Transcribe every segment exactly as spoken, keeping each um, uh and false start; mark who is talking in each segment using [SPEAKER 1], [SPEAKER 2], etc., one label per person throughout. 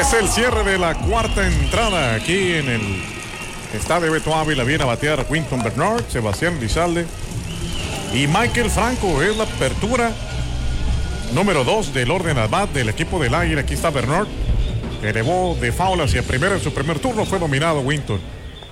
[SPEAKER 1] Es el cierre de la cuarta entrada aquí en el estadio Beto Ávila. Viene a batear Quinton Bernard, Sebastián Elizalde y Michael Franco. Es la apertura número dos del orden al bat del equipo del Águila. Aquí está Bernard. Elevó de foul hacia primera en su primer turno. Fue dominado Winton.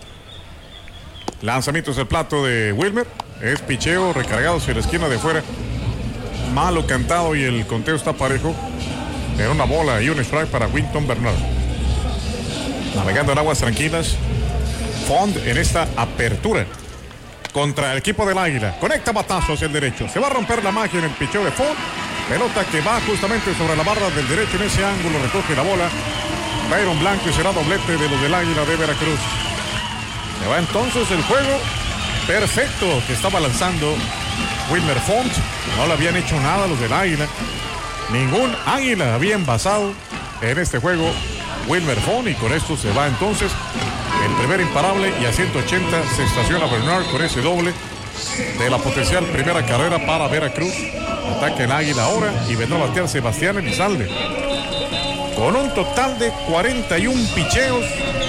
[SPEAKER 1] Lanzamiento es el plato de Wilmer. Es picheo recargado hacia la esquina de fuera. Malo cantado y el conteo está parejo. Era una bola y un strike para Quinton Bernard. Navegando en aguas tranquilas. Fond en esta apertura contra el equipo del Águila. Conecta batazo hacia el derecho. Se va a romper la magia en el picheo de Fond. Pelota que va justamente sobre la barra del derecho. En ese ángulo recoge la bola Byron Blanco y será doblete de los del Águila de Veracruz. Se va entonces el juego perfecto que estaba lanzando Wilmer Font. No le habían hecho nada los del Águila. Ningún Águila había envasado en este juego Wilmer Font, y con esto se va entonces el primer imparable, y a ciento ochenta se estaciona Bernard con ese doble de la potencial primera carrera para Veracruz. Ataque el Águila ahora y vendrá a batear Sebastián Elizalde con un total de cuarenta y uno picheos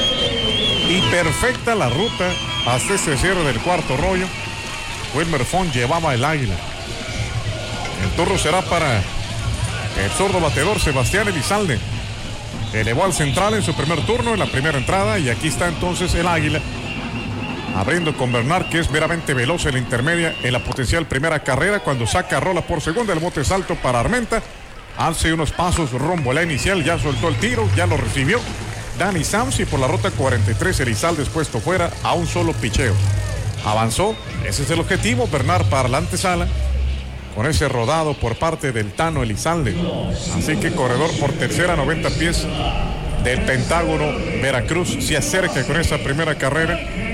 [SPEAKER 1] y perfecta la ruta hasta este cierre del cuarto rollo. Wilmer Font llevaba el Águila. El turno será para el zurdo bateador Sebastián Elizalde. Elevó al central en su primer turno en la primera entrada, y aquí está entonces el Águila abriendo con Bernard, que es meramente veloz en la intermedia en la potencial primera carrera. Cuando saca rola por segunda, el bote es alto para Armenta. Hace unos pasos rumbo a la inicial, ya soltó el tiro, ya lo recibió Danny Sams, y por la ruta cuarenta y tres Elizalde es puesto fuera a un solo picheo. Avanzó, ese es el objetivo, Bernard para la antesala, con ese rodado por parte del Tano Elizalde. Así que corredor por tercera, noventa pies del Pentágono. Veracruz se acerca con esa primera carrera.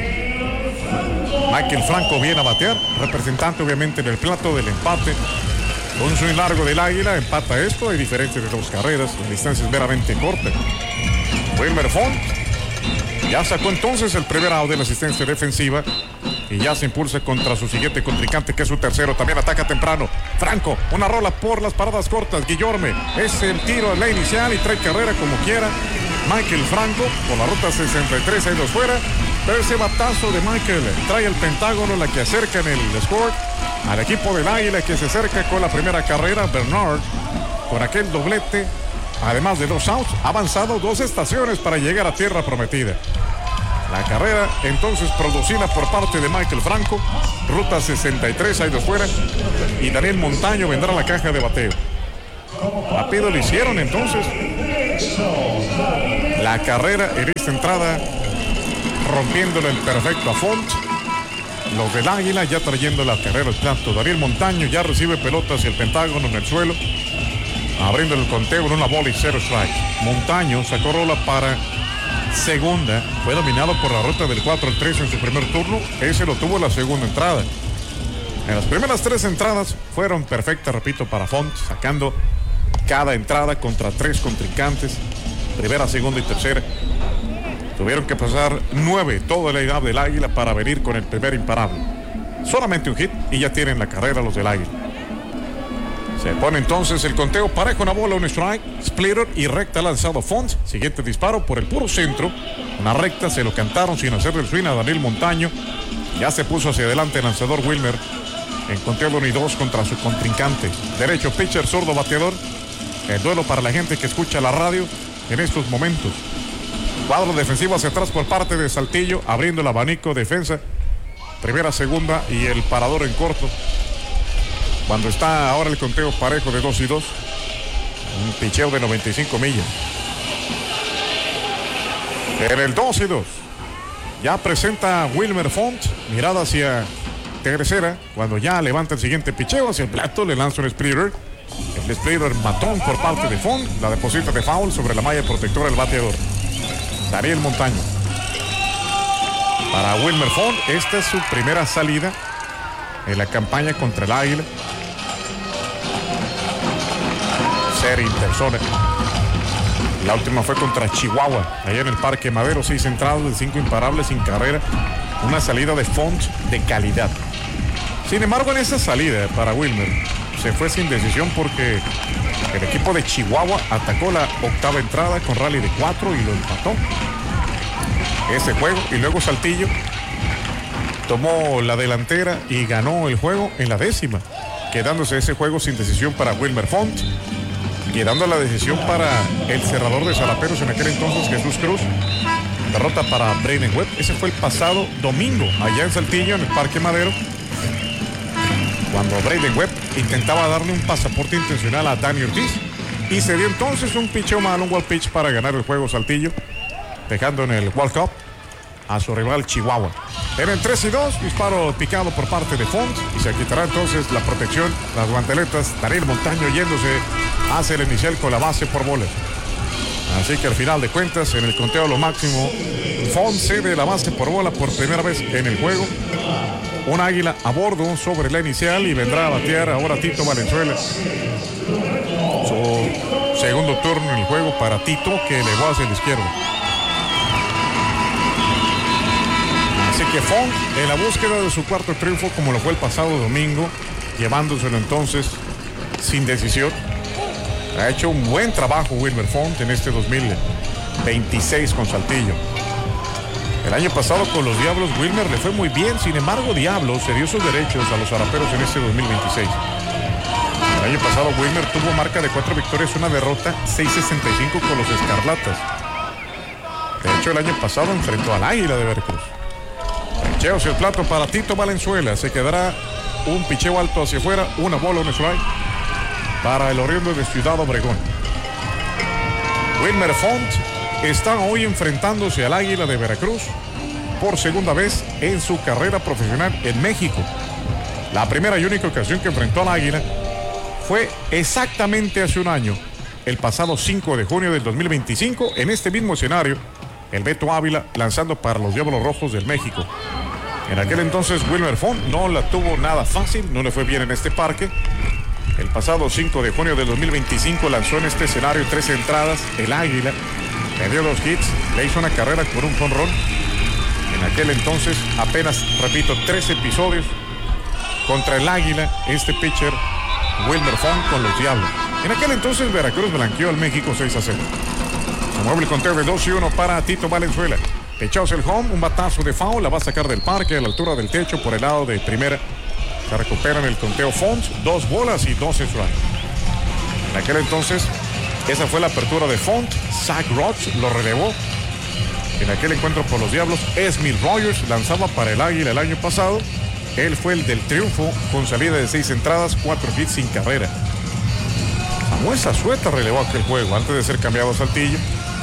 [SPEAKER 1] Michael Franco viene a batear, representante obviamente en el plato del empate. Un swing largo del Águila, empata esto, hay diferencia de dos carreras, en distancias meramente cortas. Wilmer Font ya sacó entonces el primer out de la asistencia defensiva y ya se impulsa contra su siguiente contrincante, que es su tercero. También ataca temprano Franco, una rola por las paradas cortas. Guillorme, es el tiro a la inicial y trae carrera como quiera Michael Franco por la ruta sesenta y tres, hay dos fuera, pero ese batazo de Michael trae el Pentágono, la que acerca en el score al equipo del Águila, que se acerca con la primera carrera. Bernard con aquel doblete, además de dos outs, ha avanzado dos estaciones para llegar a tierra prometida. La carrera entonces producida por parte de Michael Franco, ruta sesenta y tres, hay dos fuera, y Daniel Montaño vendrá a la caja de bateo. Rápido lo hicieron entonces la carrera en esta entrada, rompiéndole el perfecto a Font. Los del Águila ya trayendo la carrera al plato. Daniel Montaño ya recibe pelota hacia el Pentágono en el suelo, abriendo el conteo en una bola y cero strike. Montaño sacó rola para segunda, fue dominado por la ruta del cuatro al tres en su primer turno. Ese lo tuvo en la segunda entrada. En las primeras tres entradas fueron perfectas, repito, para Font, sacando cada entrada contra tres contrincantes, primera, segunda y tercera. Tuvieron que pasar nueve toda la edad del Águila para venir con el primer imparable. Solamente un hit y ya tienen la carrera los del Águila. Se pone entonces el conteo parejo, una bola, un strike, splitter y recta lanzado Font. Siguiente disparo por el puro centro, una recta, se lo cantaron sin hacer el swing a Daniel Montaño. Ya se puso hacia adelante el lanzador Wilmer en conteo de uno y dos contra su contrincante. Derecho, pitcher, zurdo, bateador. El duelo para la gente que escucha la radio en estos momentos. Cuadro defensivo hacia atrás por parte de Saltillo, abriendo el abanico, defensa, primera, segunda y el parador en corto. Cuando está ahora el conteo parejo de dos y dos, un picheo de noventa y cinco millas. En el dos y dos, ya presenta Wilmer Font, mirada hacia tercera, cuando ya levanta el siguiente picheo hacia el plato, le lanza un splitter. El splitter matón por parte de Font, la deposita de foul sobre la malla protectora del bateador Daniel Montaño. Para Wilmer Font, esta es su primera salida en la campaña contra el Águila. Ser interzona. La última fue contra Chihuahua, allá en el Parque Madero, seis entradas de cinco imparables sin carrera. Una salida de Font de calidad. Sin embargo, en esa salida para Wilmer se fue sin decisión porque El equipo de Chihuahua atacó la octava entrada con rally de cuatro y lo empató ese juego. Y luego Saltillo tomó la delantera y ganó el juego en la décima, quedándose ese juego sin decisión para Wilmer Font, quedando la decisión para el cerrador de Zaraperos en aquel entonces, Jesús Cruz. Derrota para Braden Webb. Ese fue el pasado domingo allá en Saltillo, en el Parque Madero, cuando Braden Webb intentaba darle un pasaporte intencional a Dani Ortiz, y se dio entonces un picheo mal, un wild pitch para ganar el juego Saltillo, dejando en el World Cup a su rival Chihuahua. Eran tres y dos, disparo picado por parte de Font, y se quitará entonces la protección, las guanteletas. Daniel Montaño yéndose hacia el inicial con la base por bolas. Así que al final de cuentas, en el conteo lo máximo, Font cede la base por bola por primera vez en el juego. Un águila a bordo sobre la inicial, y vendrá a batear ahora Tito Valenzuela. Su segundo turno en el juego para Tito, que elevó hacia el izquierdo. Así que Font en la búsqueda de su cuarto triunfo, como lo fue el pasado domingo, llevándoselo entonces sin decisión. Ha hecho un buen trabajo Wilmer Font en este dos mil veintiséis con Saltillo. El año pasado con los Diablos Wilmer le fue muy bien, sin embargo Diablos se dio sus derechos a los Zaraperos en este dos mil veintiséis. El año pasado Wilmer tuvo marca de cuatro victorias, una derrota, seis sesenta y cinco con los Escarlatas. De hecho, el año pasado enfrentó al Águila de Veracruz. Picheo hacia el plato para Tito Valenzuela. Se quedará un picheo alto hacia afuera, una bola, un strike para el oriundo de Ciudad Obregón. Wilmer Font está hoy enfrentándose al Águila de Veracruz por segunda vez en su carrera profesional en México. La primera y única ocasión que enfrentó al Águila fue exactamente hace un año, el pasado cinco de junio del dos mil veinticinco, en este mismo escenario, el Beto Ávila lanzando para los Diablos Rojos del México. En aquel entonces Wilmer Font no la tuvo nada fácil, no le fue bien en este parque. El pasado cinco de junio del dos mil veinticinco lanzó en este escenario tres entradas, el Águila, le dio dos hits, le hizo una carrera por un jonrón. En aquel entonces, apenas, repito, tres episodios contra el Águila, este pitcher Wilmer Font con los Diablos. En aquel entonces Veracruz blanqueó al México seis a cero. Se mueve el conteo de dos y uno para Tito Valenzuela. Pechaos el home, un batazo de foul, la va a sacar del parque a la altura del techo por el lado de primera. Se recupera en el conteo Font, dos bolas y dos strikes. En aquel entonces, esa fue la apertura de Font. Zach Roach lo relevó. En aquel encuentro por los Diablos, Smith Rogers lanzaba para el Águila el año pasado. Él fue el del triunfo con salida de seis entradas, cuatro hits sin carrera. Samuel Zazueta relevó aquel juego antes de ser cambiado a Saltillo.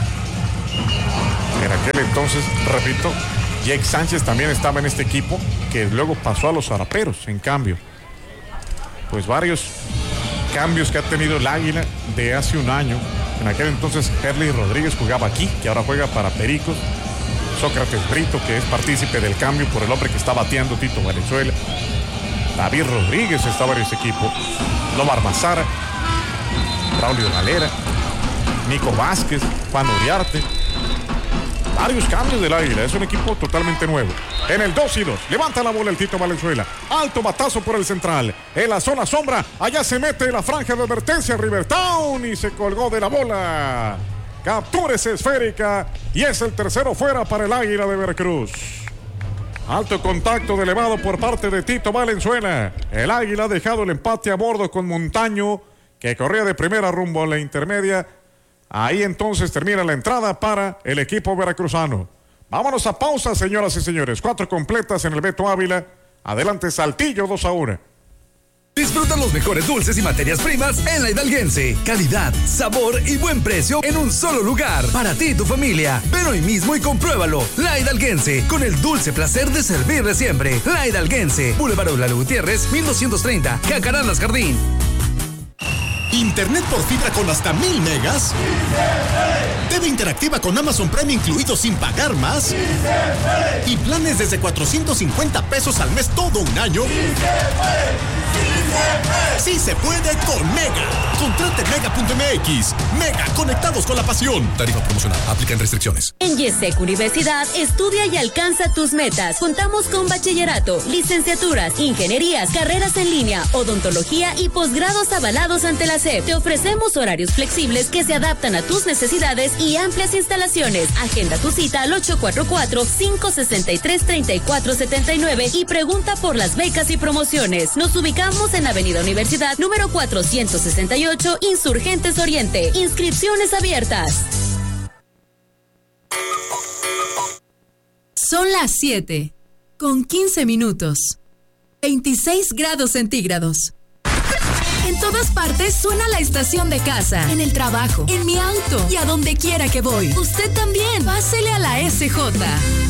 [SPEAKER 1] En aquel entonces, repito, Jake Sánchez también estaba en este equipo, que luego pasó a los Zaraperos. En cambio, pues varios cambios que ha tenido el Águila de hace un año. En aquel entonces Herly Rodríguez jugaba aquí, que ahora juega para Pericos. Sócrates Brito, que es partícipe del cambio por el hombre que está bateando, Tito Valenzuela. David Rodríguez estaba en ese equipo. Lomar Mazara, Braulio Valera, Nico Vázquez, Juan Uriarte. Varios cambios del Águila, es un equipo totalmente nuevo. En el dos y dos, levanta la bola el Tito Valenzuela. Alto batazo por el central. En la zona sombra, allá se mete la franja de advertencia Rivertown y se colgó de la bola. Captura esa esférica y es el tercero fuera para el Águila de Veracruz. Alto contacto de elevado por parte de Tito Valenzuela. El Águila ha dejado el empate a bordo con Montaño, que corría de primera rumbo a la intermedia. Ahí entonces termina la entrada para el equipo veracruzano. Vámonos a pausa, señoras y señores. Cuatro completas en el Beto Ávila. Adelante Saltillo, dos a uno.
[SPEAKER 2] Disfruta los mejores dulces y materias primas en La Hidalguense. Calidad, sabor y buen precio en un solo lugar. Para ti y tu familia. Ven hoy mismo y compruébalo. La Hidalguense, con el dulce placer de servirle siempre. La Hidalguense, Boulevard Eulalo Gutiérrez, mil doscientos treinta, Jacarandas Jardín.
[SPEAKER 3] Internet por fibra con hasta mil megas. T V interactiva con Amazon Prime incluido sin pagar más. Y planes desde cuatrocientos cincuenta pesos al mes todo un año. Sí se puede con Mega. Contrate mega punto m x. Mega, conectados con la pasión. Tarifa promocional. Aplican restricciones.
[SPEAKER 4] En YESEC Universidad, estudia y alcanza tus metas. Contamos con bachillerato, licenciaturas, ingenierías, carreras en línea, odontología y posgrados avalados ante la Conacep. Te ofrecemos horarios flexibles que se adaptan a tus necesidades y amplias instalaciones. Agenda tu cita al ocho cuatro cuatro, cinco seis tres, tres cuatro siete nueve y pregunta por las becas y promociones. Nos ubicamos en Avenida Universidad número cuatrocientos sesenta y ocho, Insurgentes Oriente. Inscripciones abiertas.
[SPEAKER 5] Son las siete, con quince minutos. veintiséis grados centígrados. En todas partes suena la estación de casa, en el trabajo, en mi auto y a donde quiera que voy. Usted también, pásele a la S J.